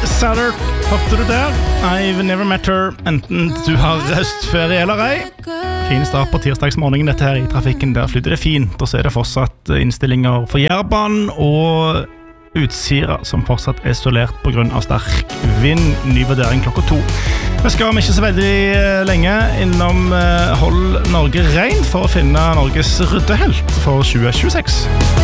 Sutter, hørte du der? I've never met her, enten du har høstferie eller ei. Fin start på tirsdagsmorgenen dette her i trafikken, der flyter det fint, og så er det fortsatt innstillinger for Jærbanen og Utsira, som fortsatt er isolert på grunn av sterk vind. Ny vurdering klokka 2. Vi skal om ikke så veldig lenge innom Hold Norge Rein for å finne Norges ryddehelt for 2026.